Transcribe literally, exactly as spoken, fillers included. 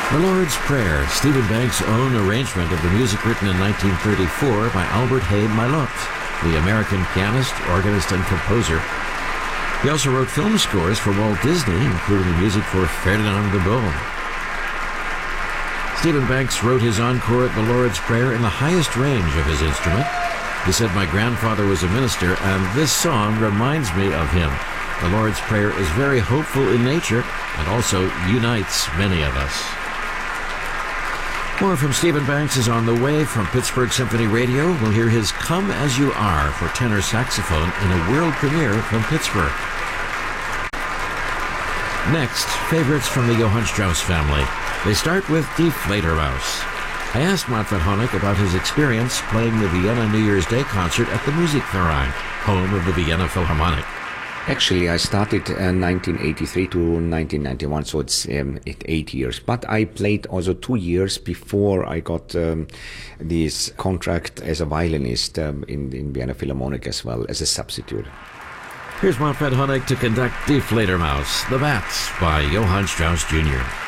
The Lord's Prayer, Stephen Banks' own arrangement of the music written in nineteen thirty-four by Albert Hay Maillot, the American pianist, organist, and composer. He also wrote film scores for Walt Disney, including the music for Ferdinand the Bull. Stephen Banks wrote his encore at the Lord's Prayer in the highest range of his instrument. He said, "My grandfather was a minister, and this song reminds me of him. The Lord's Prayer is very hopeful in nature and also unites many of us." More from Stephen Banks is on the way. From Pittsburgh Symphony Radio, we'll hear his Come As You Are for tenor saxophone in a world premiere from Pittsburgh. Next, favorites from the Johann Strauss family. They start with Die Fledermaus. I asked Manfred Honeck about his experience playing the Vienna New Year's Day concert at the Musikverein, home of the Vienna Philharmonic. Actually, I started in uh, nineteen eighty-three to nineteen ninety-one, so it's um, it, eight years. But I played also two years before I got um, this contract as a violinist um, in, in Vienna Philharmonic as well, as a substitute. Here's Manfred Honeck to conduct Die Fledermaus, The Bats by Johann Strauss Junior